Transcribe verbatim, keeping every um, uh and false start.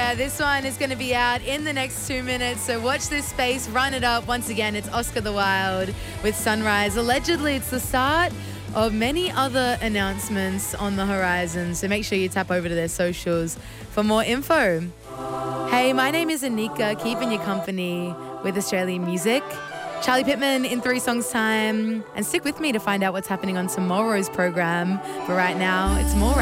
Yeah, this one is going to be out in the next two minutes. So watch this space, run it up. Once again, it's Oscar the Wild with Sunrise. Allegedly, it's the start of many other announcements on the horizon. So make sure you tap over to their socials for more info. Hey, my name is Anika, keeping you company with Australian music. Charlie Pittman in three songs' time. And stick with me to find out what's happening on tomorrow's program. But right now, it's more